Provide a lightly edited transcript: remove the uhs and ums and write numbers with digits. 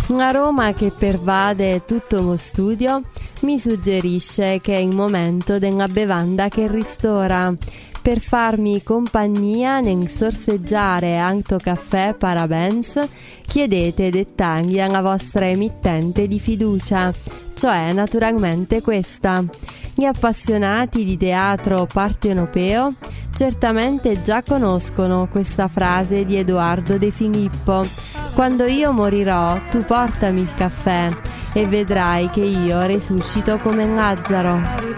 Un aroma che pervade tutto lo studio mi suggerisce che è il momento della bevanda che ristora. Per farmi compagnia nel sorseggiare Anto Caffè Parabens, chiedete dettagli alla vostra emittente di fiducia, cioè naturalmente questa. Gli appassionati di teatro partenopeo certamente già conoscono questa frase di Edoardo De Filippo: quando io morirò, tu portami il caffè e vedrai che io resuscito come Lazzaro.